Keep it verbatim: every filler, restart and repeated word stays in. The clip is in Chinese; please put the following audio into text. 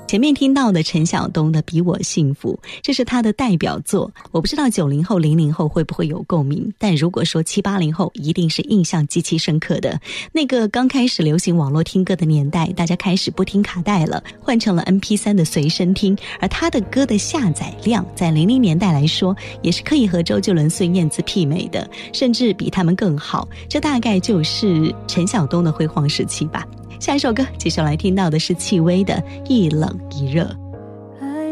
前面听到的陈晓东的《比我幸福》，这是他的代表作。我不知道九零后、零零后会不会有共鸣，但如果说七八零后，一定是印象极其深刻的。那个刚开始流行网络听歌的年代，大家开始不听卡带了，换成了 M P 三 的随身听，而他的歌的下载量，在零零年代来说，也是可以和周杰伦、孙燕姿媲美的，甚至比他们更好。这大概就是陈晓东的辉煌时期吧。下一首歌，接下来听到的是戚薇的《一冷一热》。